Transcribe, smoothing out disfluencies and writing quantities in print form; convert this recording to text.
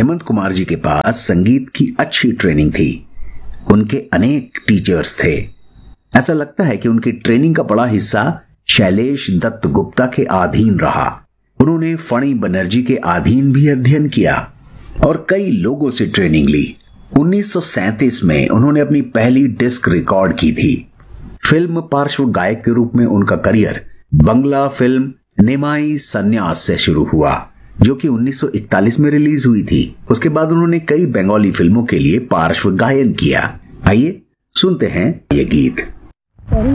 हेमंत कुमार जी के पास संगीत की अच्छी ट्रेनिंग थी। उनके अनेक टीचर्स थे। ऐसा लगता है कि उनकी ट्रेनिंग का बड़ा हिस्सा शैलेश दत्त गुप्ता के अधीन रहा। उन्होंने फणी बनर्जी के अधीन भी अध्ययन किया और कई लोगों से ट्रेनिंग ली। 1937 में उन्होंने अपनी पहली डिस्क रिकॉर्ड की थी। फिल्म पार्श्व गायक के रूप में उनका करियर बंगला फिल्म निमाई संन्यास से शुरू हुआ, जो कि 1941 में रिलीज हुई थी। उसके बाद उन्होंने कई बंगाली फिल्मों के लिए पार्श्व गायन किया। आइए सुनते हैं ये गीत।